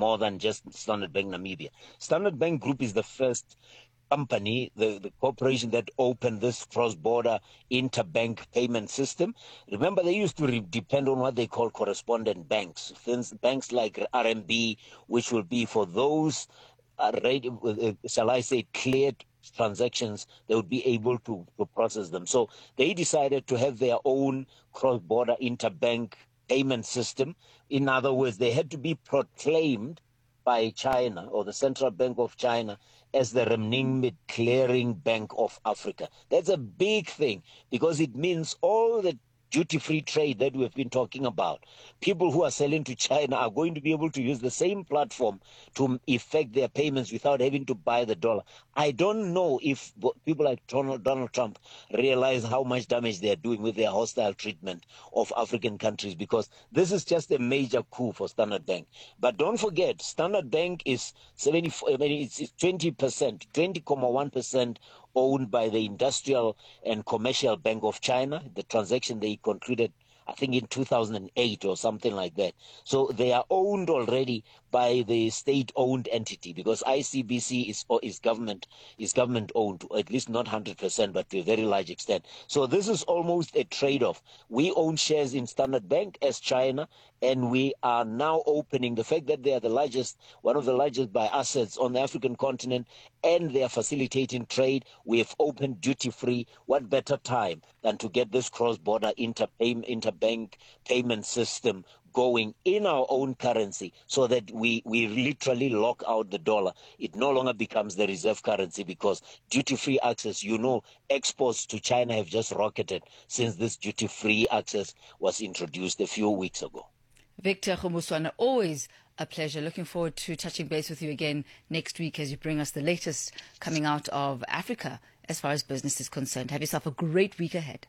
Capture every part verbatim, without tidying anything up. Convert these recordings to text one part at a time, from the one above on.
more than just Standard Bank Namibia. Standard Bank Group is the first company, the, the corporation that opened this cross-border interbank payment system. Remember, they used to re- depend on what they call correspondent banks. Things, banks like R M B, which will be for those, uh, ready, uh, shall I say, cleared transactions, they would be able to, to process them. So they decided to have their own cross-border interbank payment system. In other words, they had to be proclaimed by China or the Central Bank of China as the Renminbi Clearing Bank of Africa. That's a big thing because it means all the duty-free trade that we've been talking about, people who are selling to China are going to be able to use the same platform to effect their payments without having to buy the dollar. I don't know if people like Donald, Donald Trump realize how much damage they are doing with their hostile treatment of African countries, because this is just a major coup for Standard Bank. But don't forget, Standard Bank is seventy, I mean, it's twenty percent, twenty point one percent owned by the Industrial and Commercial Bank of China. The transaction they concluded, I think, in two thousand eight or something like that. So they are owned already by the state-owned entity, because I C B C is is government is government owned, at least not one hundred percent, but to a very large extent. So this is almost a trade-off. We own shares in Standard Bank as China, and we are now opening the fact that they are the largest, one of the largest by assets on the African continent, and they are facilitating trade. We have opened duty-free. What better time than to get this cross-border inter interbank payment system going in our own currency, so that we, we literally lock out the dollar. It no longer becomes the reserve currency, because duty-free access, you know, exports to China have just rocketed since this duty-free access was introduced a few weeks ago. Victor Kgomoeswana, always a pleasure. Looking forward to touching base with you again next week as you bring us the latest coming out of Africa as far as business is concerned. Have yourself a great week ahead.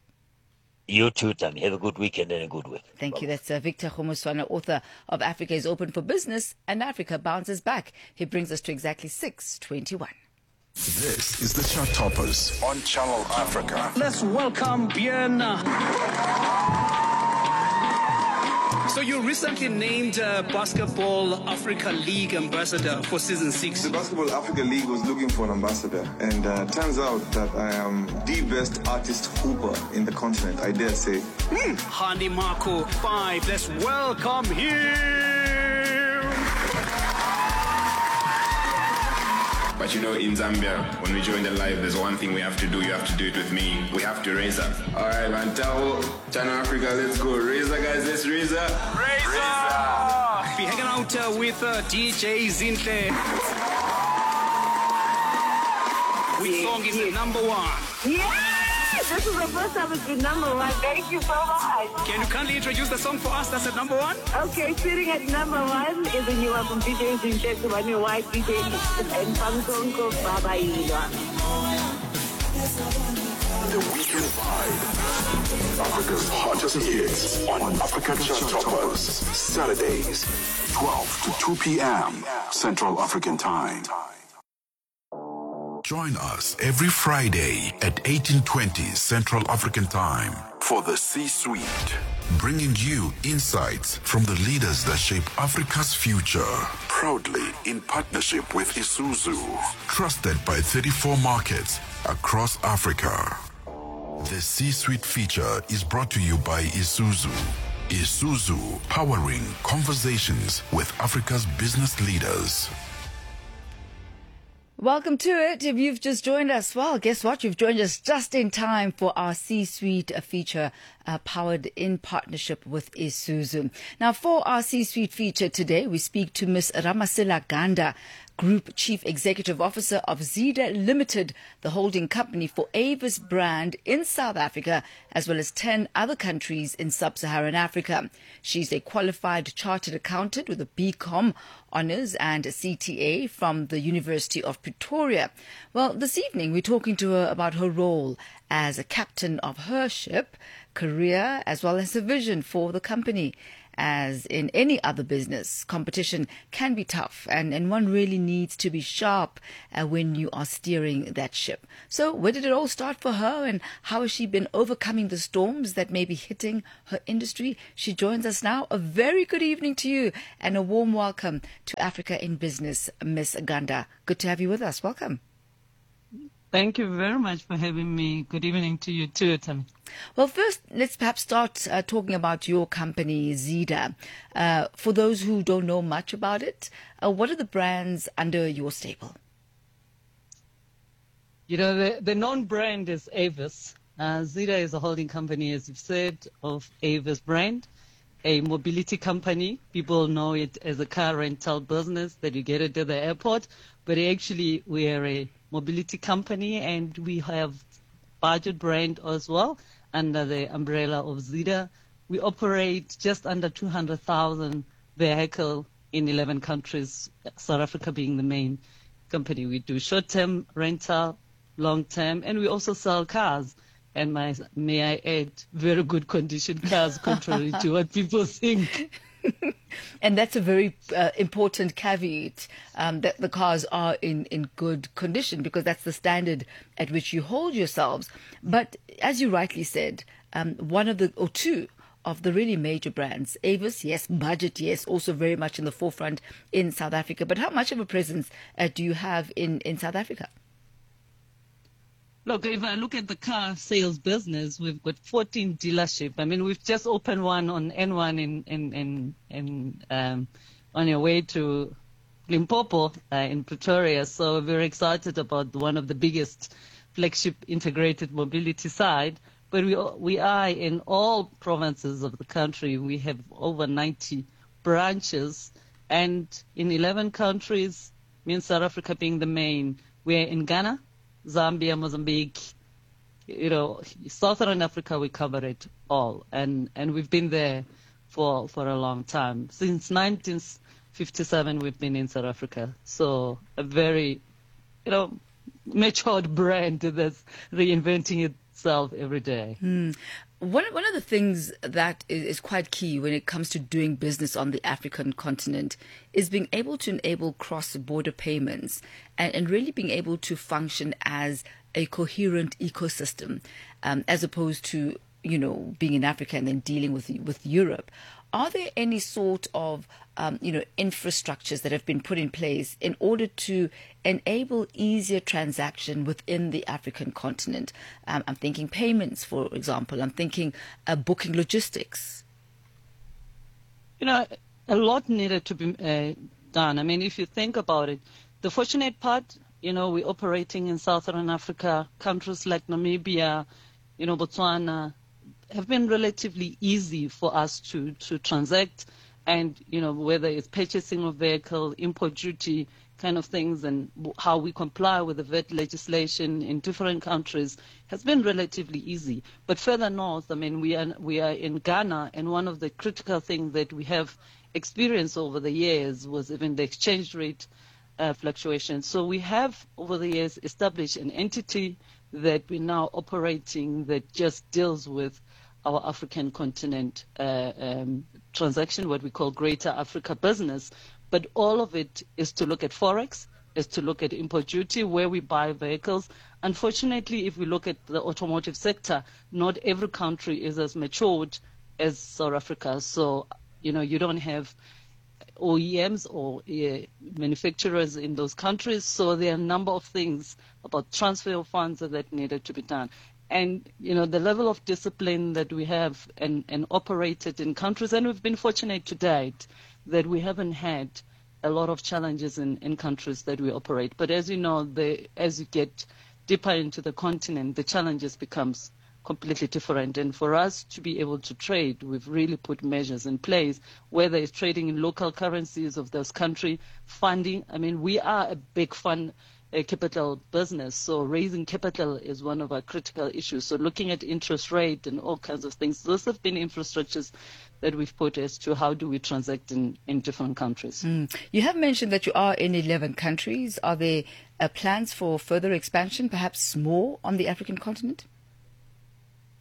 You too, Tani. Have a good weekend and a good week. Thank Bye. you. That's uh, Victor Kgomoeswana, author of Africa is Open for Business and Africa Bounces Back. He brings us to exactly six twenty-one. This is the Chart Toppers on Channel Africa. Let's welcome Bien. So you recently named uh, Basketball Africa League ambassador for season six. The Basketball Africa League was looking for an ambassador, and uh, turns out that I am the best artist hooper in the continent, I dare say. Mm. Hani Marco five. Let's welcome him. But you know, in Zambia, when we join the live, there's one thing we have to do. You have to do it with me. We have to raise up. All right, man. Tao, Channel Africa, let's go. Raise up, guys. Let's raise up. Raise up. Be hanging out uh, with uh, D J Zinhle. Which song is the number one? Yes! This is the first time it's been number one. Thank you so much. Can you kindly introduce the song for us that's at number one? Okay, sitting at number one is a new one from D J Zinhle to my new wife, D J and Pangsonko Baba Ilwa. The Weekend Vibe. Africa's hottest hits on Africa Chart Toppers. Saturdays, twelve to two p.m. Central African Time. Join us every Friday at eighteen twenty Central African Time for the C-Suite, bringing you insights from the leaders that shape Africa's future. Proudly in partnership with Isuzu, trusted by thirty-four markets across Africa. The C-Suite feature is brought to you by Isuzu. Isuzu, powering conversations with Africa's business leaders. Welcome to it. If you've just joined us, well, guess what? You've joined us just in time for our C-Suite feature, uh, powered in partnership with Isuzu. Now, for our C-Suite feature today, we speak to Miss Ramasela Ganda, Group Chief Executive Officer of Zeda Limited, the holding company for Avis brand in South Africa, as well as ten other countries in sub-Saharan Africa. She's a qualified chartered accountant with a B Com honours and a C T A from the University of Pretoria. Well, this evening we're talking to her about her role as a captain of her ship, career, as well as a vision for the company. as in any other business, competition can be tough, and, and one really needs to be sharp uh, when you are steering that ship. So where did it all start for her, and how has she been overcoming the storms that may be hitting her industry? She joins us now. A very good evening to you, and a warm welcome to Africa in Business, Miss Ganda. Good to have you with us. Welcome. Thank you very much for having me. Good evening to you too, Tammy. Well, first, let's perhaps start uh, talking about your company, Zeda. Uh, for those who don't know much about it, uh, what are the brands under your stable? You know, the, the non-brand is Avis. Uh, Zeda is a holding company, as you've said, of Avis brand, a mobility company. People know it as a car rental business that you get it at the airport, but actually we are a mobility company, and we have budget brand as well under the umbrella of Zeda. We operate just under two hundred thousand vehicles in eleven countries, South Africa being the main company. We do short-term rental, long-term, and we also sell cars. And my, may I add, very good condition cars, contrary to what people think. And that's a very uh, important caveat, um, that the cars are in, in good condition, because that's the standard at which you hold yourselves. But as you rightly said, um, one of the, or two of the really major brands, Avis, yes, budget, yes, also very much in the forefront in South Africa. But how much of a presence uh, do you have in, in South Africa? Look, if I look at the car sales business, we've got fourteen dealerships. I mean, we've just opened one on N one in in in, in um, on your way to Limpopo uh, in Pretoria. So we're very excited about one of the biggest flagship integrated mobility side. But we we are in all provinces of the country. We have over ninety branches, and in eleven countries, me and South Africa being the main. We're in Ghana, Zambia, Mozambique, you know, Southern Africa, we cover it all. And, and we've been there for, for a long time. Since nineteen fifty-seven, we've been in South Africa. So a very, you know, matured brand that's reinventing itself every day. Mm. One, one of the things that is, is quite key when it comes to doing business on the African continent is being able to enable cross-border payments and, and really being able to function as a coherent ecosystem, um, as opposed to, you know, being in Africa and then dealing with with Europe. Are there any sort of, um, you know, infrastructures that have been put in place in order to enable easier transaction within the African continent? Um, I'm thinking payments, for example. I'm thinking uh, booking logistics. You know, a lot needed to be uh, done. I mean, if you think about it, the fortunate part, you know, we're operating in Southern Africa, countries like Namibia, you know, Botswana, have been relatively easy for us to, to transact, and, you know, whether it's purchasing of vehicle, import duty kind of things, and how we comply with the V A T legislation in different countries has been relatively easy. But further north, I mean, we are, we are in Ghana, and one of the critical things that we have experienced over the years was even the exchange rate uh, fluctuation. So we have, over the years, established an entity that we're now operating that just deals with our African continent uh, um, transaction, what we call Greater Africa Business. But all of it is to look at Forex, is to look at import duty, where we buy vehicles. Unfortunately, if we look at the automotive sector, not every country is as matured as South Africa. So, you know, you don't have O E Ms or uh, manufacturers in those countries. So there are a number of things about transfer of funds that needed to be done. And, you know, the level of discipline that we have and, and operated in countries, and we've been fortunate to date that we haven't had a lot of challenges in, in countries that we operate. But as you know, the, as you get deeper into the continent, the challenges becomes completely different. And for us to be able to trade, we've really put measures in place, whether it's trading in local currencies of those country, funding. I mean, we are a big fund a capital business, so raising capital is one of our critical issues. So looking at interest rate and all kinds of things, those have been infrastructures that we've put as to how do we transact in, in different countries. Mm. You have mentioned that you are in eleven countries. Are there uh, plans for further expansion, perhaps more on the African continent?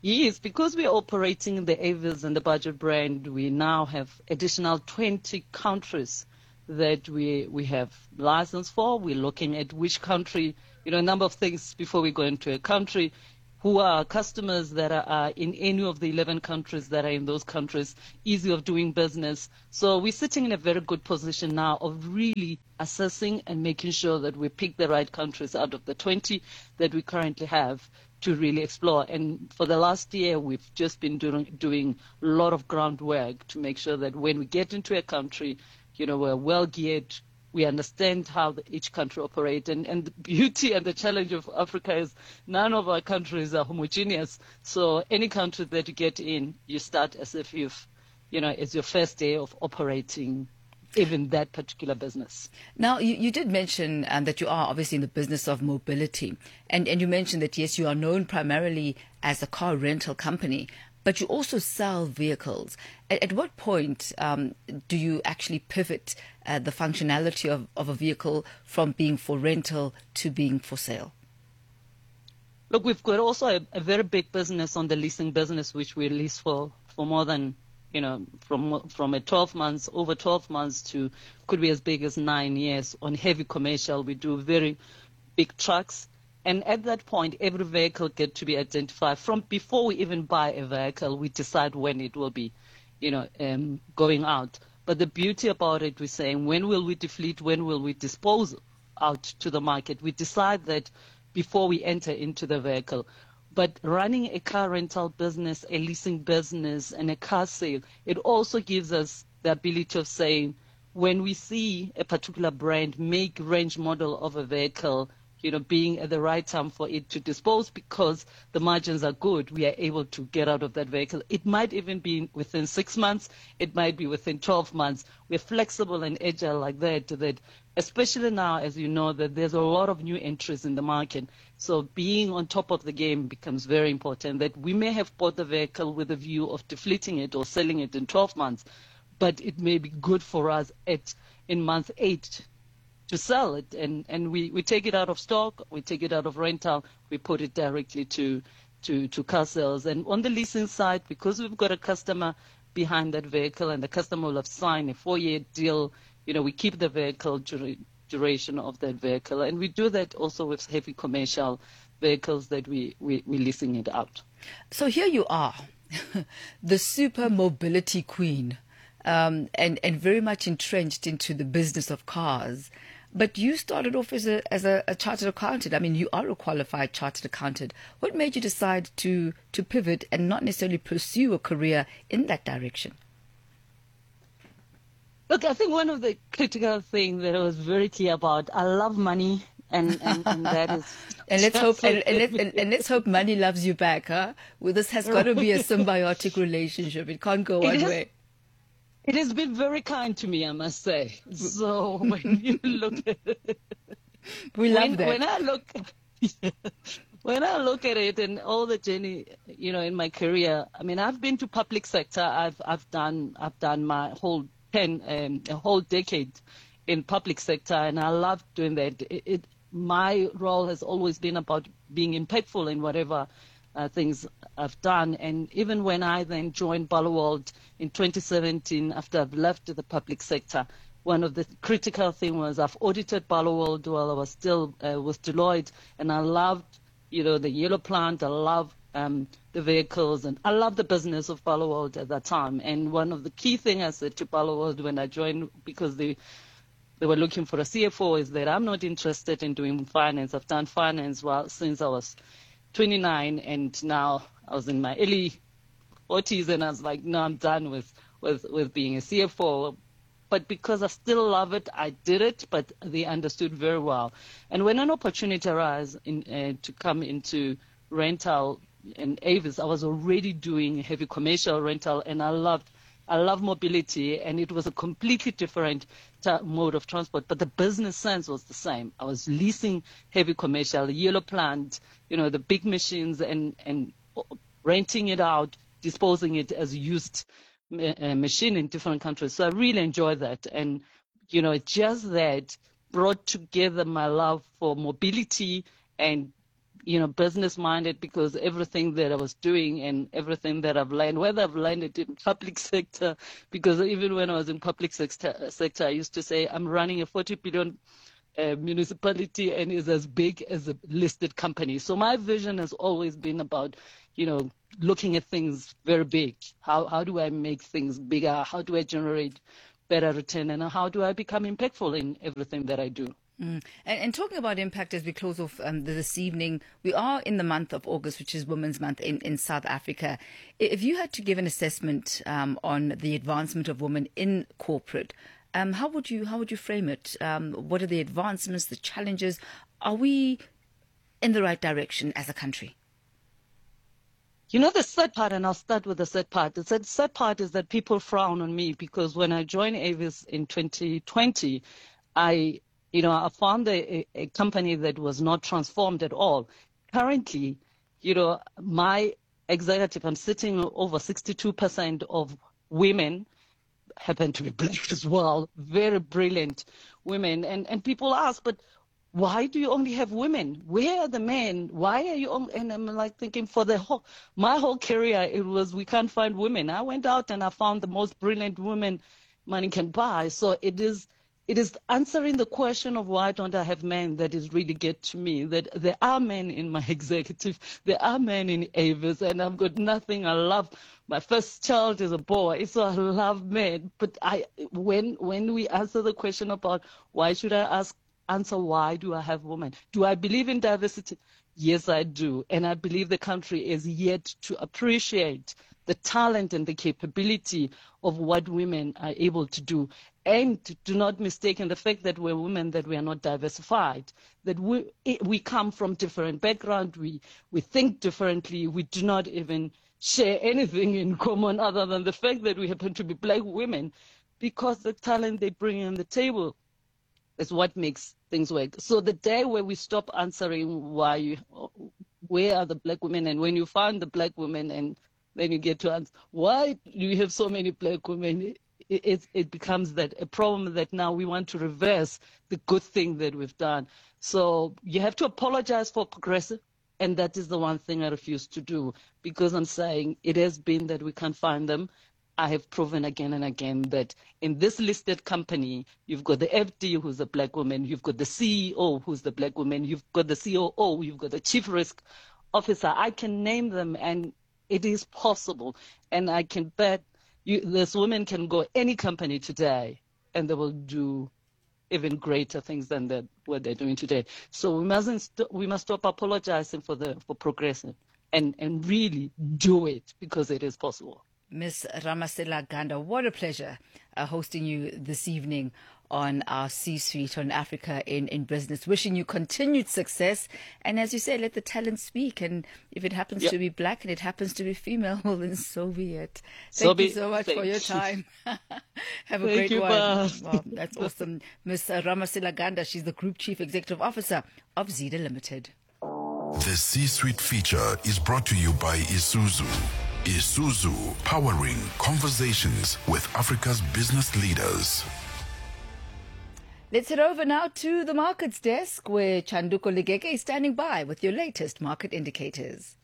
Yes, because we're operating in the Avis and the Budget brand, we now have additional twenty countries that we we have license for. We're looking at which country, you know, a number of things before we go into a country. Who are our customers that are uh, in any of the eleven countries that are in those countries, easy of doing business. So we're sitting in a very good position now of really assessing and making sure that we pick the right countries out of the twenty that we currently have to really explore. And for the last year, we've just been doing, doing a lot of groundwork to make sure that when we get into a country, you know, we're well geared. We understand how the, each country operates. And, and the beauty and the challenge of Africa is none of our countries are homogeneous. So any country that you get in, you start as if you've, you know, it's your first day of operating even that particular business. Now, you, you did mention um, that you are obviously in the business of mobility. And, and you mentioned that, yes, you are known primarily as a car rental company, but you also sell vehicles. At, at what point um, do you actually pivot uh, the functionality of, of a vehicle from being for rental to being for sale? Look, we've got also a, a very big business on the leasing business, which we lease for, for more than, you know, from from a twelve months, over twelve months to could be as big as nine years. On heavy commercial, we do very big trucks. And at that point, every vehicle gets to be identified. From before we even buy a vehicle, we decide when it will be, you know, um, going out. But the beauty about it, we're saying, when will we defleet? When will we dispose out to the market? We decide that before we enter into the vehicle. But running a car rental business, a leasing business, and a car sale, it also gives us the ability of saying, when we see a particular brand make range model of a vehicle, you know, being at the right time for it to dispose because the margins are good, we are able to get out of that vehicle. It might even be within six months. It might be within twelve months. We're flexible and agile like that, that especially now, as you know, that there's a lot of new entries in the market. So being on top of the game becomes very important, that we may have bought the vehicle with a view of defleeting it or selling it in twelve months, but it may be good for us at in month eight to sell it, and, and we, we take it out of stock, we take it out of rental, we put it directly to, to, to car sales. And on the leasing side, because we've got a customer behind that vehicle and the customer will have signed a four-year deal, you know, we keep the vehicle dura- duration of that vehicle. And we do that also with heavy commercial vehicles that we, we, we're leasing it out. So here you are, the super mobility queen, um, and, and very much entrenched into the business of cars. But you started off as a as a, a chartered accountant. I mean, you are a qualified chartered accountant. What made you decide to to pivot and not necessarily pursue a career in that direction? Look, I think one of the critical things that I was very clear about, I love money, and, and, and that is... and let's hope and, and, let, and, and let's hope money loves you back, huh? Well, this has got to be a symbiotic relationship. It can't go one way. It has been very kind to me, I must say. So when you look at it, we love when, that. When I look, when I look at it and all the journey, you know, in my career, I mean, I've been to public sector. I've I've done I've done my whole ten um, a whole decade in public sector, and I love doing that. It, it my role has always been about being impactful in whatever Uh, things I've done. And even when I then joined Barloworld in twenty seventeen, after I've left the public sector, one of the critical things was I've audited Barloworld while I was still uh, with Deloitte, and I loved, you know, the yellow plant. I love um, the vehicles, and I love the business of Barloworld at that time. And one of the key things I said to Barloworld when I joined, because they they were looking for a C F O, is that I'm not interested in doing finance. I've done finance well since I was twenty-nine, and now I was in my early forties, and I was like, no, I'm done with, with, with being a C F O. But because I still love it, I did it, but they understood very well. And when an opportunity arose in, uh, to come into rental in Avis, I was already doing heavy commercial rental, and I loved I love mobility, and it was a completely different t- mode of transport, but the business sense was the same. I was leasing heavy commercial, yellow plant, you know, the big machines, and, and renting it out, disposing it as used uh, machine in different countries. So I really enjoyed that. And, you know, just that brought together my love for mobility and you know, business minded, because everything that I was doing and everything that I've learned, whether I've learned it in public sector, because even when I was in public sector, sector I used to say I'm running a forty billion uh, municipality and is as big as a listed company. So my vision has always been about, you know, looking at things very big. How how do I make things bigger? How do I generate better return? And how do I become impactful in everything that I do? Mm. And, and talking about impact, as we close off um, this evening, we are in the month of August, which is Women's Month in, in South Africa. If you had to give an assessment um, on the advancement of women in corporate, um, how would you how would you frame it? Um, what are the advancements, the challenges? Are we in the right direction as a country? You know, the sad part, and I'll start with the sad part. The sad, sad part is that people frown on me, because when I joined Avis in twenty twenty, I, you know, I found a, a company that was not transformed at all. Currently, you know, my executive, I'm sitting over sixty-two percent of women, happen to be black as well, very brilliant women. And, and people ask, but why do you only have women? Where are the men? Why are you only? And I'm like thinking, for the whole, my whole career, it was, we can't find women. I went out and I found the most brilliant women money can buy. So it is, it is answering the question of why don't I have men that is really get to me, that there are men in my executive, there are men in Avis, and I've got nothing. I love, my first child is a boy, so I love men. But I, when, when we answer the question about why should I ask, answer why do I have women? Do I believe in diversity? Yes, I do. And I believe the country is yet to appreciate the talent and the capability of what women are able to do. And do not mistake in the fact that we're women, that we are not diversified, that we we come from different backgrounds, we, we think differently, we do not even share anything in common other than the fact that we happen to be black women, because the talent they bring on the table is what makes things work. So the day where we stop answering why, you, where are the black women, and when you find the black women and then you get to answer, why do you have so many black women? It, it, it becomes that a problem that now we want to reverse the good thing that we've done. So you have to apologize for progressive, and that is the one thing I refuse to do, because I'm saying it has been that we can't find them. I have proven again and again that in this listed company, you've got the F D who's a black woman, you've got the C E O who's the black woman, you've got the C O O, you've got the chief risk officer. I can name them, and it is possible. And I can bet you, this woman can go any company today, and they will do even greater things than that, what they're doing today. So we mustn't st- we must stop apologizing for the for progressing, and and really do it, because it is possible. Miss Ramasela Ganda, what a pleasure uh, hosting you this evening on our C-Suite on Africa in, in Business. Wishing you continued success. And as you say, let the talent speak. And if it happens yep. to be black and it happens to be female, well, then so be it. Thank so be, you so much for your time. Have a Thank great you, one. Boss. Wow, that's awesome. Miss Ramasela Ganda, she's the Group Chief Executive Officer of Zeda Limited. The C-Suite feature is brought to you by Isuzu. Isuzu, powering conversations with Africa's business leaders. Let's head over now to the markets desk, where Chanduko Ligeke is standing by with your latest market indicators.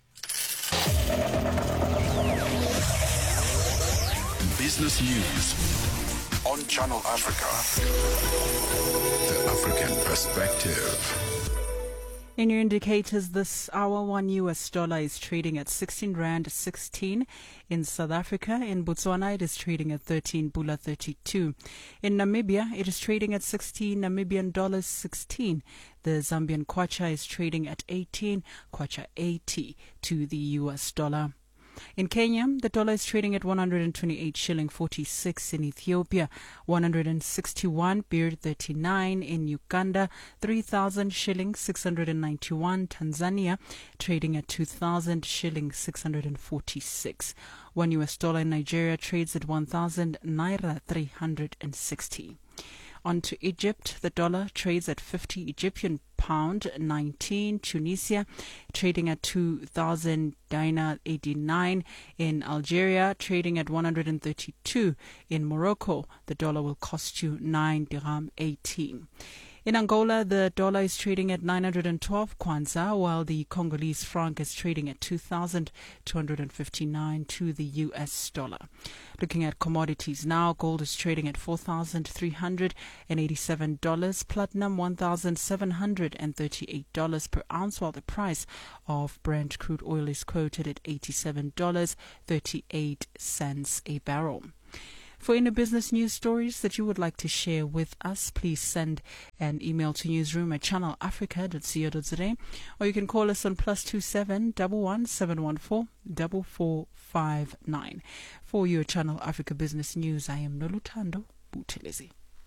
Business news on Channel Africa. The African perspective. In your indicators this hour, one U S dollar is trading at sixteen rand sixteen. In South Africa, in Botswana, it is trading at thirteen pula thirty-two. In Namibia, it is trading at sixteen Namibian dollars sixteen. The Zambian kwacha is trading at eighteen kwacha eighty to the U S dollar. In Kenya, the dollar is trading at one hundred twenty-eight shilling forty-six. In Ethiopia, one hundred sixty-one birr thirty-nine. In Uganda, three thousand shilling six hundred ninety-one. Tanzania, trading at two thousand shilling six hundred forty-six. One U S dollar in Nigeria trades at one thousand naira three hundred sixty. On to Egypt, the dollar trades at fifty Egyptian pound nineteen. Tunisia trading at two thousand dinar eighty-nine. In Algeria, trading at one hundred thirty-two. In Morocco, the dollar will cost you nine dirham eighteen. In Angola, the dollar is trading at nine hundred twelve kwanza, while the Congolese franc is trading at two thousand two hundred fifty-nine to the U S dollar. Looking at commodities now, gold is trading at four thousand three hundred eighty-seven dollars, platinum one thousand seven hundred thirty-eight dollars per ounce, while the price of Brent crude oil is quoted at eighty-seven dollars and thirty-eight cents a barrel. For any business news stories that you would like to share with us, please send an email to newsroom at channel africa dot co dot za, or you can call us on plus two seven one one seven one four four four five nine. For your Channel Africa Business News, I am Noluthando Buthelezi.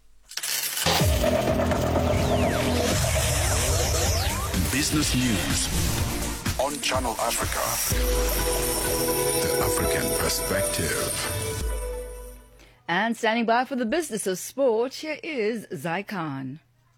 Business News on Channel Africa. The African Perspective. And standing by for the business of sport, here is Zai Khan.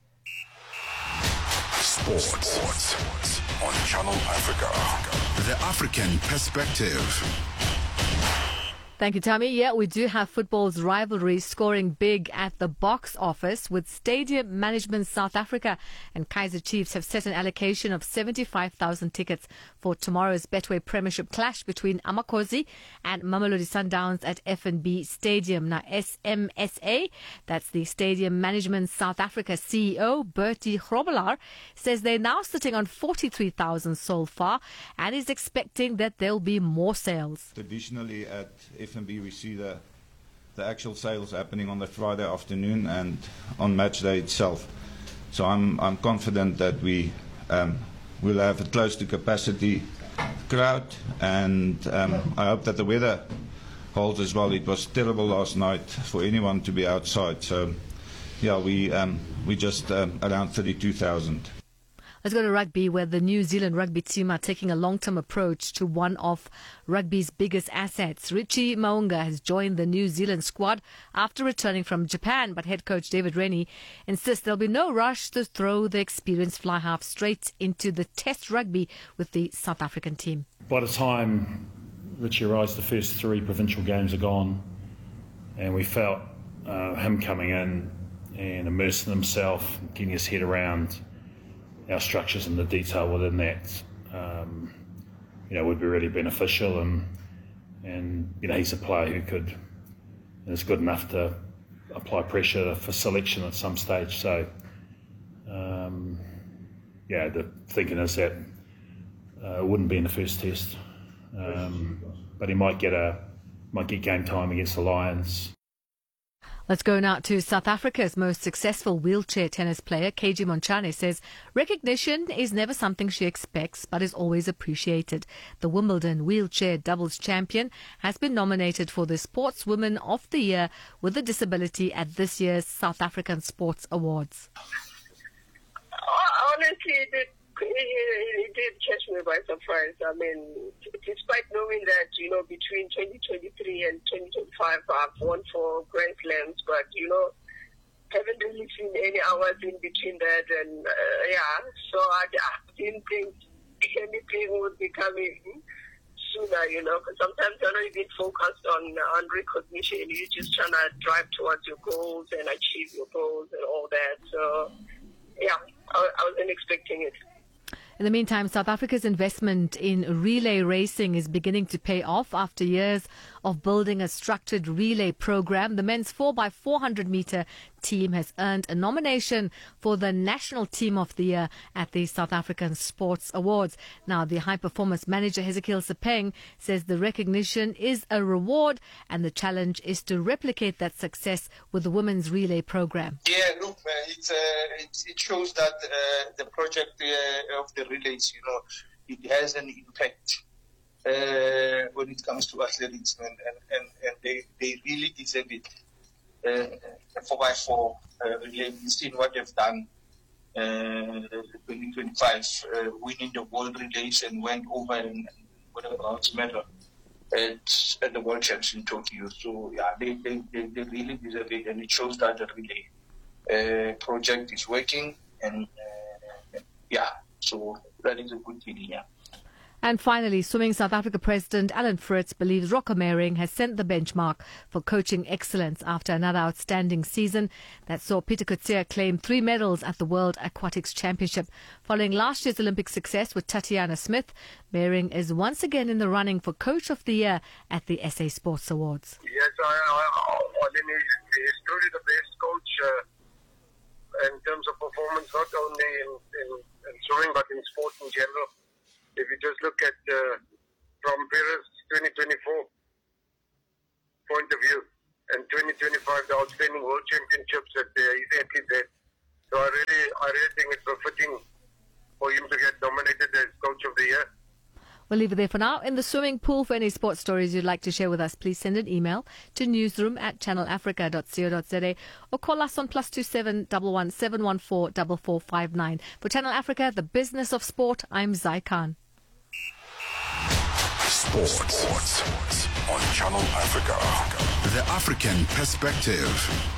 Sports on Channel Africa. The African Perspective. Thank you, Tammy. Yeah, we do have football's rivalry scoring big at the box office, with Stadium Management South Africa and Kaizer Chiefs have set an allocation of seventy-five thousand tickets for tomorrow's Betway Premiership clash between Amakhosi and Mamelodi Sundowns at F N B Stadium. Now, S M S A, that's the Stadium Management South Africa C E O, Bertie Grobelaar, says they're now sitting on forty-three thousand so far and is expecting that there'll be more sales. Traditionally at F N B we see the the actual sales happening on the Friday afternoon and on match day itself. So I'm I'm confident that we um, will have a close to capacity crowd, and um, I hope that the weather holds as well. It was terrible last night for anyone to be outside. So yeah, we um, we just um, around thirty-two thousand. Let's go to rugby, where the New Zealand rugby team are taking a long-term approach to one of rugby's biggest assets. Richie Maunga has joined the New Zealand squad after returning from Japan, but head coach David Rennie insists there'll be no rush to throw the experienced fly half straight into the test rugby with the South African team. By the time Richie arrives, the first three provincial games are gone, and we felt uh, him coming in and immersing himself, getting his head around our structures and the detail within that, um, you know, would be really beneficial. And and you know, he's a player who could is good enough to apply pressure for selection at some stage. So, um, yeah, the thinking is that uh, it wouldn't be in the first test, um, but he might get a might get game time against the Lions. Let's go now to South Africa's most successful wheelchair tennis player, K G Montjane, says recognition is never something she expects, but is always appreciated. The Wimbledon wheelchair doubles champion has been nominated for the Sportswoman of the Year with a disability at this year's South African Sports Awards. Honestly, it did, it did catch me by surprise. I mean, despite knowing that, you know, between twenty twenty-three and twenty twenty-five, I've won for Grand Slams, but, you know, haven't really seen any hours in between that. And, uh, yeah, so I, I didn't think anything would be coming sooner, you know, because sometimes you're not even focused on, on recognition. You're just trying to drive towards your goals and achieve your goals and all that. So, yeah, I, I wasn't expecting it. In the meantime, South Africa's investment in relay racing is beginning to pay off after years of building a structured relay program. The men's four by four hundred meter team has earned a nomination for the National Team of the Year at the South African Sports Awards. Now, the high performance manager, Hezekiel Sepeng, says the recognition is a reward and the challenge is to replicate that success with the women's relay program. Yeah, look, uh, it's, uh, it, it shows that uh, the project uh, of the relays, you know, it has an impact uh, when it comes to athletics, and, and, and, and they, they really deserve it. Uh, four by four uh, relay, you've seen what they've done uh, twenty twenty-five, uh, winning the world relays and went over and whatever else matter at, at the World Champs in Tokyo. So, yeah, they, they, they, they really deserve it, and it shows that the relay uh, project is working, and uh, yeah, so that is a good thing, yeah. And finally, Swimming South Africa President Alan Fritz believes Rocco Mering has set the benchmark for coaching excellence after another outstanding season that saw Peter Coetzee claim three medals at the World Aquatics Championship. Following last year's Olympic success with Tatiana Smith, Mering is once again in the running for Coach of the Year at the S A Sports Awards. Yes, I, I, I mean, he's, he's truly the best coach uh, in terms of performance, not only in, in, in swimming but in sport in general. If you just look at uh, from Paris twenty twenty-four point of view and twenty twenty-five, the outstanding world championships that uh, his athletes had. So I really, I really think it's befitting for him to get nominated as Coach of the Year. We'll leave it there for now. In the swimming pool, for any sports stories you'd like to share with us, please send an email to newsroom at channel africa dot co dot za or call us on plus two seven one one seven one four four four five nine. For Channel Africa, the business of sport, I'm Zai Khan. Sports. Sports on Channel Africa. The African perspective.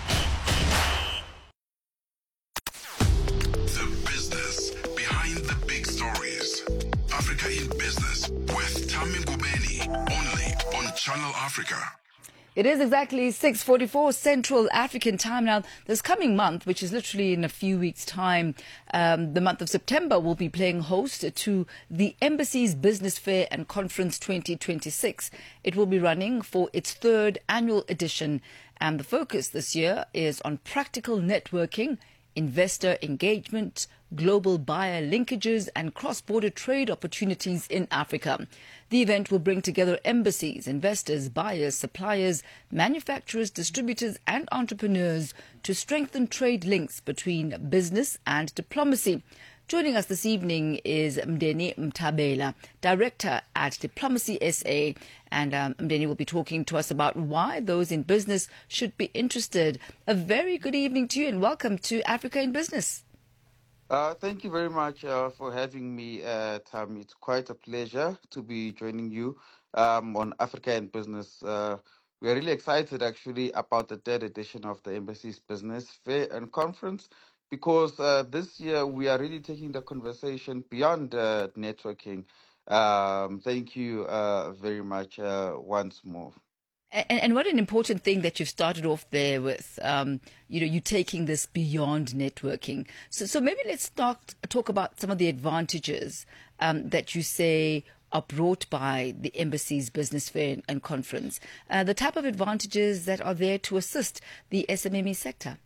The business behind the big stories. Africa in Business with Tami Ngubeni, only on Channel Africa. It is exactly six forty-four Central African time now. This coming month, which is literally in a few weeks' time, um, the month of September, will be playing host to the Embassy's Business Fair and Conference twenty twenty-six. It will be running for its third annual edition, and the focus this year is on practical networking, investor engagement, global buyer linkages and cross-border trade opportunities in Africa. The event will bring together embassies, investors, buyers, suppliers, manufacturers, distributors and entrepreneurs to strengthen trade links between business and diplomacy. Joining us this evening is Mdeni Mtabela, Director at Diplomacy S A, and um, Mdeni will be talking to us about why those in business should be interested. A very good evening to you and welcome to Africa in Business. Uh, thank you very much uh, for having me, uh, Tam. It's quite a pleasure to be joining you um, on Africa in Business. Uh, we are really excited, actually, about the third edition of the Embassy's Business Fair and Conference, because uh, this year we are really taking the conversation beyond uh, networking. Um, thank you uh, very much uh, once more. And, and what an important thing that you've started off there with, um, you know, you taking this beyond networking. So, so maybe let's start talk about some of the advantages um, that you say are brought by the Embassy's Business Fair and, and Conference. Uh, the type of advantages that are there to assist the S M M E sector.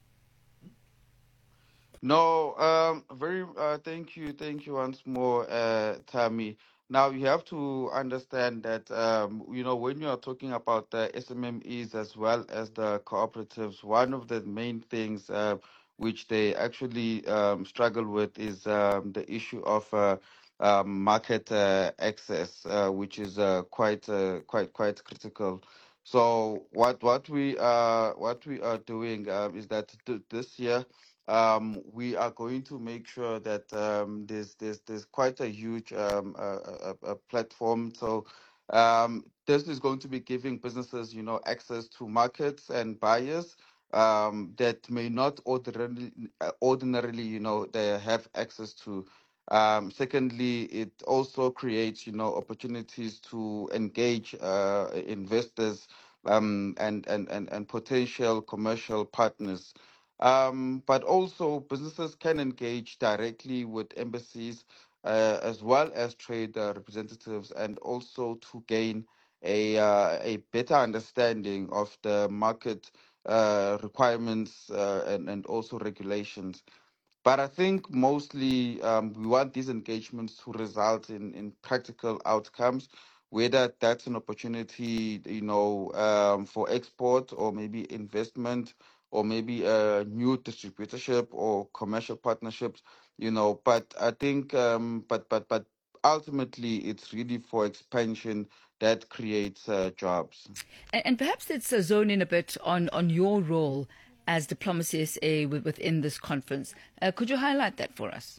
No, um, very. Uh, thank you, thank you once more, uh, Tammy. Now, you have to understand that, um, you know, when you are talking about the S M M Es as well as the cooperatives, one of the main things uh, which they actually um, struggle with is um, the issue of uh, um, market uh, access, uh, which is uh, quite, uh, quite, quite critical. So, what what we are what we are doing uh, is that th- this year. Um, we are going to make sure that um, there's, there's there's quite a huge um, uh, a, a platform. So um, this is going to be giving businesses, you know, access to markets and buyers um, that may not ordinarily, ordinarily, you know, they have access to. Um, secondly, it also creates, you know, opportunities to engage uh, investors um, and, and, and, and potential commercial partners. Um, but also businesses can engage directly with embassies uh, as well as trade uh, representatives, and also to gain a uh, a better understanding of the market uh, requirements uh, and, and also regulations. But I think mostly um, we want these engagements to result in, in practical outcomes, whether that's an opportunity, you know, um, for export or maybe investment or maybe a new distributorship or commercial partnerships, you know. But I think, um, but but but ultimately, it's really for expansion that creates uh, jobs. And, and perhaps let's uh, zone in a bit on, on your role as Diplomacy S A within this conference. Uh, could you highlight that for us?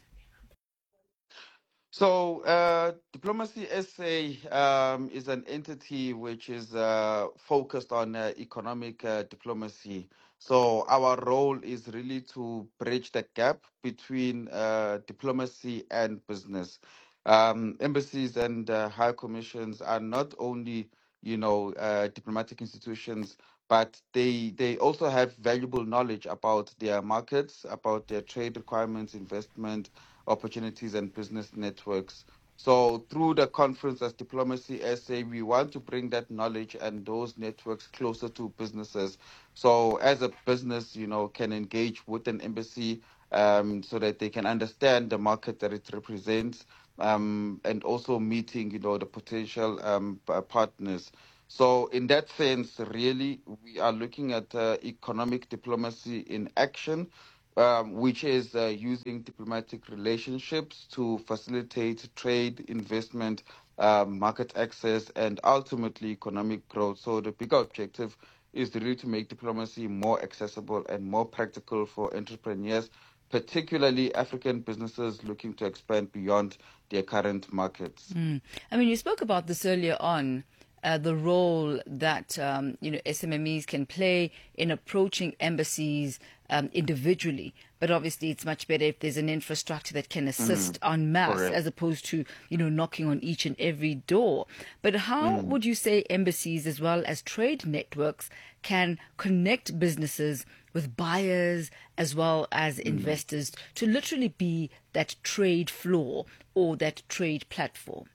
So, uh, Diplomacy S A um, is an entity which is uh, focused on uh, economic uh, diplomacy. So, our role is really to bridge the gap between uh, diplomacy and business. Um, embassies and uh, high commissions are not only, you know, uh, diplomatic institutions, but they they also have valuable knowledge about their markets, about their trade requirements, investment opportunities, and business networks. So through the conference as Diplomacy S A, we want to bring that knowledge and those networks closer to businesses. So as a business, you know, can engage with an embassy um, so that they can understand the market that it represents, um, and also meeting, you know, the potential um, p- partners. So in that sense, really, we are looking at uh, economic diplomacy in action, um, which is uh, using diplomatic relationships to facilitate trade, investment, uh, market access, and ultimately economic growth. So the bigger objective is really to make diplomacy more accessible and more practical for entrepreneurs, particularly African businesses looking to expand beyond their current markets. Mm. I mean, you spoke about this earlier on. Uh, the role that um, you know S M M Es can play in approaching embassies um, individually, but obviously it's much better if there's an infrastructure that can assist Mm. en masse, Correct. as opposed to you know knocking on each and every door. But how Mm. would you say embassies, as well as trade networks, can connect businesses with buyers as well as Mm. investors to literally be that trade floor or that trade platform?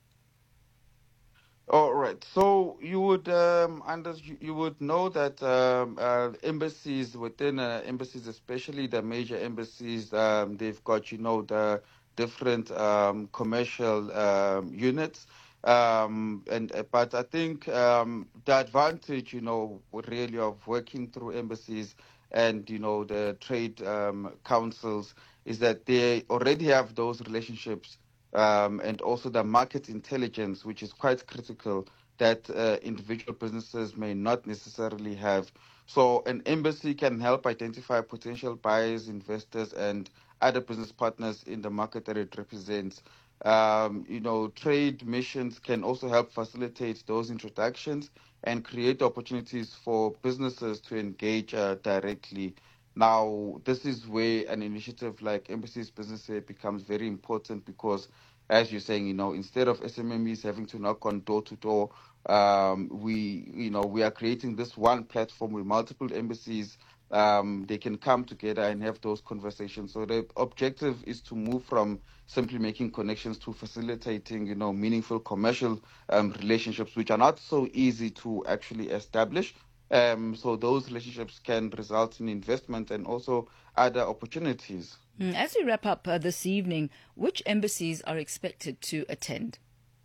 All right. So you would um, under you you would know that um, uh, embassies within uh, embassies, especially the major embassies, um, they've got you know the different um, commercial um, units. Um, and uh, but I think um, the advantage, you know, really of working through embassies and you know the trade um, councils is that they already have those relationships, um, and also the market intelligence, which is quite critical, that uh, individual businesses may not necessarily have. So an embassy can help identify potential buyers, investors, and other business partners in the market that it represents. Um, you know, trade missions can also help facilitate those introductions and create opportunities for businesses to engage uh, directly. Now, this is where an initiative like Embassies Business Aid becomes very important because, as you're saying, you know, instead of S M M Es having to knock on door to door, um, we, you know, we are creating this one platform with multiple embassies. Um, they can come together and have those conversations. So the objective is to move from simply making connections to facilitating, you know, meaningful commercial um, relationships, which are not so easy to actually establish. Um, so those relationships can result in investment and also other opportunities. Mm, As we wrap up uh, this evening, which embassies are expected to attend?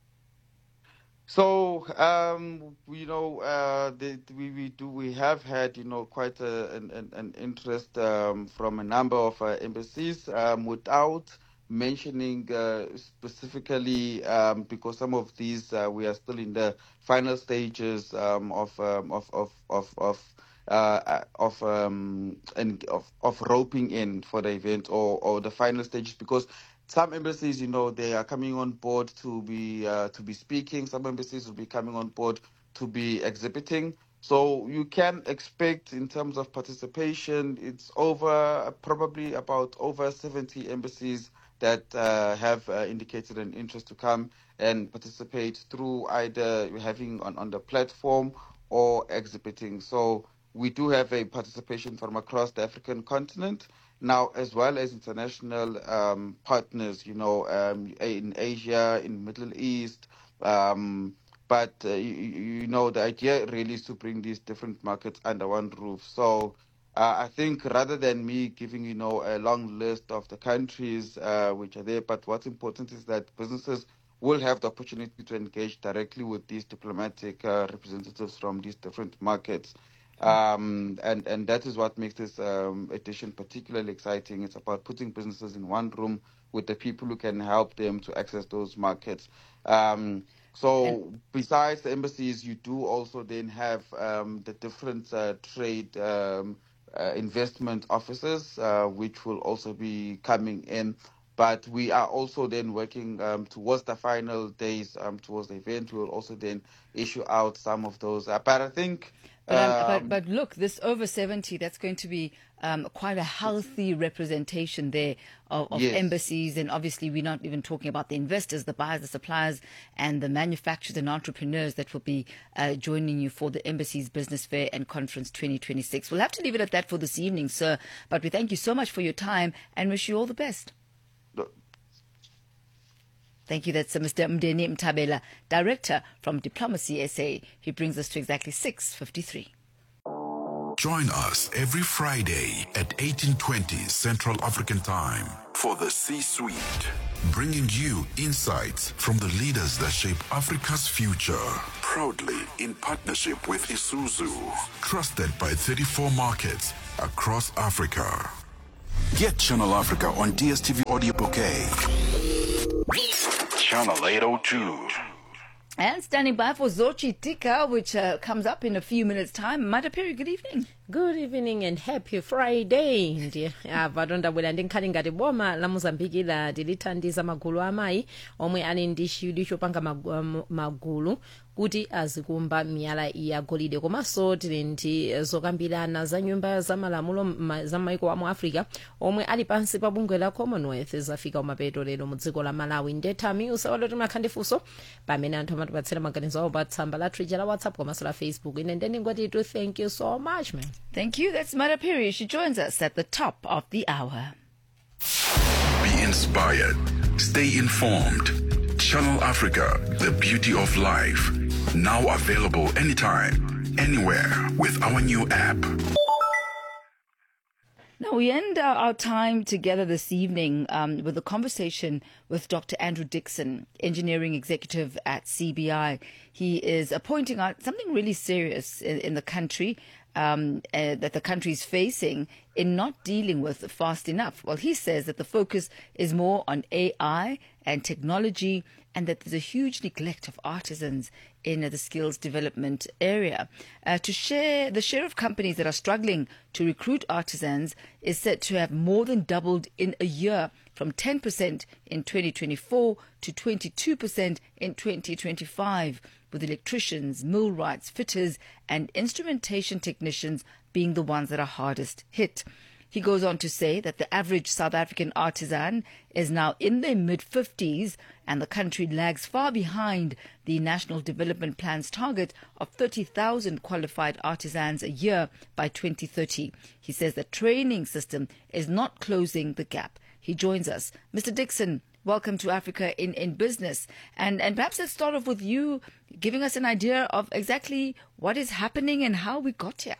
So, um, you know, uh, the, we, we do we have had, you know, quite a, an, an an interest um, from a number of uh, embassies, um, without mentioning uh, specifically, um, because some of these uh, we are still in the final stages um, of, um, of of of of uh, of um and of, of roping in for the event, or or the final stages, because some embassies, you know, they are coming on board to be uh, to be speaking. Some embassies will be coming on board to be exhibiting. So you can expect, in terms of participation, it's over uh, probably about over seventy embassies that uh, have uh, indicated an interest to come and participate through either having on, on the platform or exhibiting. So we do have a participation from across the African continent now, as well as international um, partners, you know, um, in Asia, in Middle East. Um, but, uh, you, you know, the idea really is to bring these different markets under one roof. So uh, I think rather than me giving, you know, a long list of the countries uh, which are there, but what's important is that businesses will have the opportunity to engage directly with these diplomatic uh, representatives from these different markets. Um, and, and that is what makes this um, edition particularly exciting. It's about putting businesses in one room with the people who can help them to access those markets. Um, so besides the embassies, you do also then have um, the different uh, trade um, uh, investment offices, uh, which will also be coming in. But we are also then working um, towards the final days, um, towards the event. We will also then issue out some of those. Uh, but I think... But, um, but um, but look, this over seventy, that's going to be um, quite a healthy representation there of, of Yes. embassies. And obviously, we're not even talking about the investors, the buyers, the suppliers, and the manufacturers and entrepreneurs that will be uh, joining you for the Embassies Business Fair and Conference twenty twenty-six. We'll have to leave it at that for this evening, sir. But we thank you so much for your time and wish you all the best. Thank you. That's uh, Mister Mdeni Mtabela, Director from Diplomacy S A. He brings us to exactly six fifty-three. Join us every Friday at eighteen twenty Central African Time for the C-Suite, bringing you insights from the leaders that shape Africa's future. Proudly in partnership with Isuzu, trusted by thirty-four markets across Africa. Get Channel Africa on D S T V Audio Bouquet. Channel eight oh two. And standing by for Zochi Tika, which uh, comes up in a few minutes' time. Madapiri, good evening. Good evening and happy Friday. Ndiye avadonda bwela ndinkali ngati boma la Mozambique la dilithandiza magulu amayi omwe ali ndi chidwi chopanga mag- magulu kuti azikumba miyala ya golide. Komanso tili ndi zokambirana za nyumba za malamulo ma- za maiko wa mu Africa omwe ali pansi pa bungwe la Commonwealth zafika umapeto lero mu dziko la Malawi. Ndethami usawaloti mlakhandi funso pamene anthu amatipatsira maganizo awo pa tsamba la Twitter la WhatsApp komanso la Facebook. Ine ndeni ngwati to thank you so much, man. Thank you. That's Madapiri. She joins us at the top of the hour. Be inspired. Stay informed. Channel Africa, the beauty of life. Now available anytime, anywhere with our new app. Now, we end our, our time together this evening um, with a conversation with Doctor Andrew Dixon, engineering executive at C B I. He is uh, pointing out something really serious in, in the country um, uh, that the country is facing in not dealing with fast enough. Well, he says that the focus is more on A I and technology, and that there's a huge neglect of artisans in uh, the skills development area. Uh, to share the share of companies that are struggling to recruit artisans is said to have more than doubled in a year, from ten percent in twenty twenty-four to twenty-two percent in twenty twenty-five, with electricians, millwrights, fitters, and instrumentation technicians being the ones that are hardest hit. He goes on to say that the average South African artisan is now in their mid-fifties, and the country lags far behind the National Development Plan's target of thirty thousand qualified artisans a year by twenty thirty. He says the training system is not closing the gap. He joins us. Mister Dixon, welcome to Africa in, in Business. And, and perhaps let's start off with you giving us an idea of exactly what is happening and how we got here.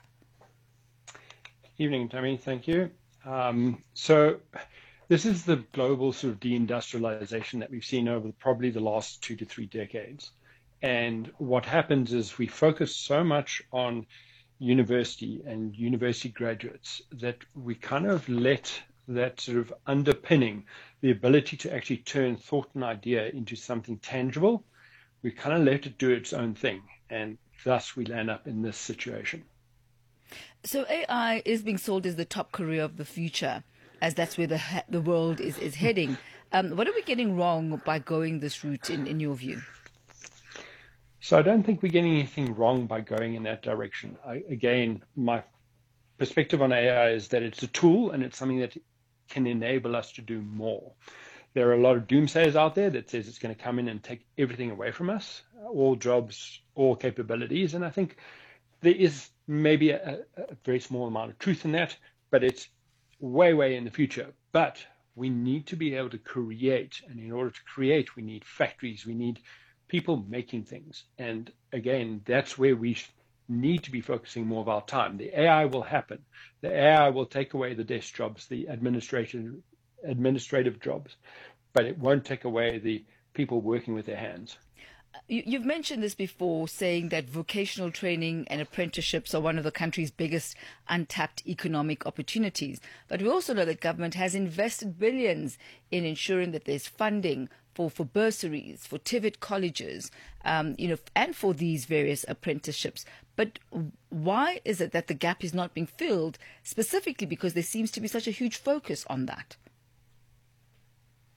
Evening, Tammy. Thank you. Um, so this is the global sort of deindustrialization that we've seen over probably the last two to three decades. And what happens is we focus so much on university and university graduates that we kind of let that sort of underpinning the ability to actually turn thought and idea into something tangible. We kind of let it do its own thing. And thus we land up in this situation. So A I is being sold as the top career of the future, as that's where the ha- the world is, is heading. Um, what are we getting wrong by going this route, in, in your view? So I don't think we're getting anything wrong by going in that direction. I, again, my perspective on A I is that it's a tool and it's something that can enable us to do more. There are a lot of doomsayers out there that says it's going to come in and take everything away from us, all jobs, all capabilities. And I think there is maybe a, a very small amount of truth in that, but it's way, way in the future. But we need to be able to create. And in order to create, we need factories. We need people making things. And again, that's where we need to be focusing more of our time. The A I will happen. The A I will take away the desk jobs, the administrative, administrative jobs, but it won't take away the people working with their hands. You've mentioned this before, saying that vocational training and apprenticeships are one of the country's biggest untapped economic opportunities. But we also know that government has invested billions in ensuring that there's funding for, for bursaries, for TVET colleges, um, you know, and for these various apprenticeships. But why is it that the gap is not being filled, specifically because there seems to be such a huge focus on that?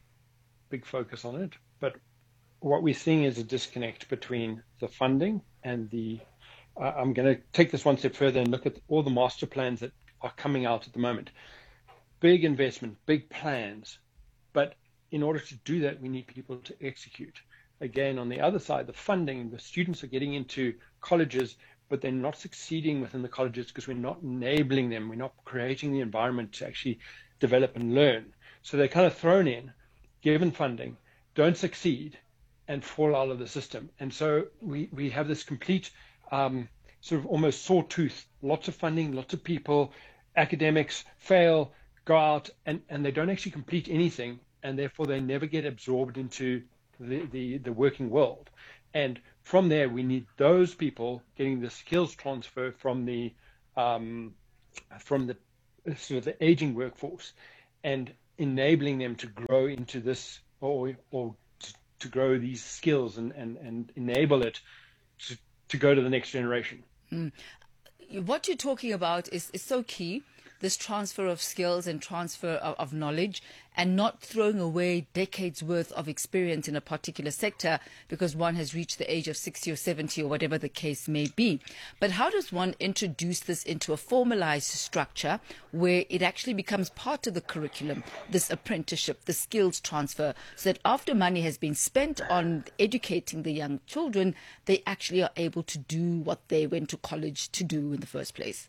big focus on it, but what we're seeing is a disconnect between the funding and the, uh, I'm going to take this one step further and look at all the master plans that are coming out at the moment. Big investment, big plans, but in order to do that, we need people to execute. Again, on the other side, the funding, the students are getting into colleges, but they're not succeeding within the colleges because we're not enabling them. We're not creating the environment to actually develop and learn. So they're kind of thrown in, given funding, don't succeed, and fall out of the system. And so we, we have this complete um, sort of almost sawtooth, lots of funding, lots of people, academics fail, go out, and, and they don't actually complete anything, and therefore they never get absorbed into the, the, the working world. And from there, we need those people getting the skills transfer from the um, from the sort of the aging workforce, and enabling them to grow into this, or or to, to grow these skills and, and, and enable it to, to go to the next generation. Mm. What you're talking about is, is so key, this transfer of skills and transfer of, of knowledge, and not throwing away decades worth of experience in a particular sector because one has reached the age of sixty or seventy or whatever the case may be. But how does one introduce this into a formalized structure where it actually becomes part of the curriculum, this apprenticeship, the skills transfer, so that after money has been spent on educating the young children, they actually are able to do what they went to college to do in the first place?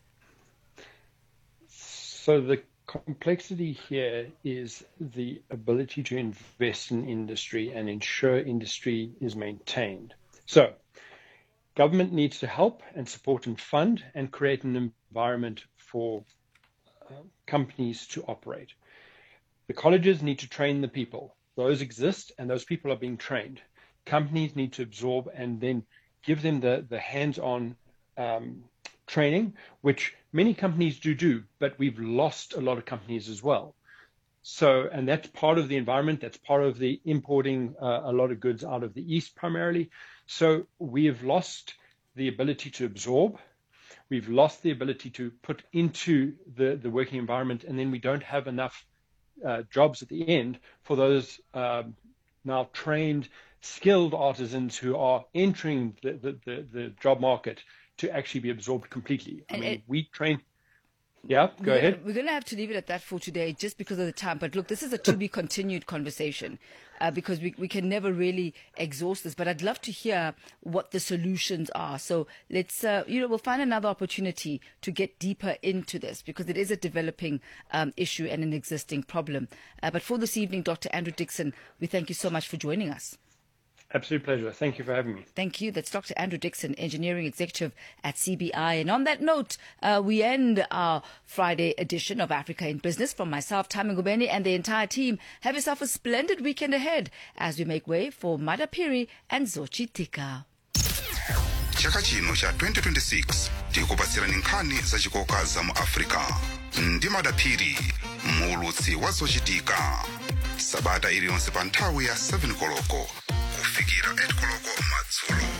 So the complexity here is the ability to invest in industry and ensure industry is maintained. So government needs to help and support and fund and create an environment for uh, companies to operate. The colleges need to train the people. Those exist and those people are being trained. Companies need to absorb and then give them the, the hands-on um, training, which many companies do do, but we've lost a lot of companies as well. So, and that's part of the environment. That's part of the importing uh, a lot of goods out of the East primarily. So we have lost the ability to absorb. We've lost the ability to put into the, the working environment, and then we don't have enough uh, jobs at the end for those um, now trained, skilled artisans who are entering the, the, the, the job market to actually be absorbed completely. I And mean, it- we train. Yeah, go we're, ahead. We're going to have to leave it at that for today just because of the time. But look, this is a to be continued conversation uh, because we, we can never really exhaust this. But I'd love to hear what the solutions are. So let's, uh, you know, we'll find another opportunity to get deeper into this because it is a developing um, issue and an existing problem. Uh, but for this evening, Doctor Andrew Dixon, we thank you so much for joining us. Absolute pleasure. Thank you for having me. Thank you. That's Doctor Andrew Dixon, Engineering Executive at C B I. And on that note, uh, we end our Friday edition of Africa in Business. From myself, Tami Ngubeni, and the entire team, have yourself a splendid weekend ahead as we make way for Madapiri and Zochitika. chaka chino cha twenty twenty-six tikupatsirani nkhani zachikoka za mu Africa ndi Madapiri mulutsi wa Zochitika sabata iliyonse pa nthawi ya seven koloko kufikira eight koloko madzulo.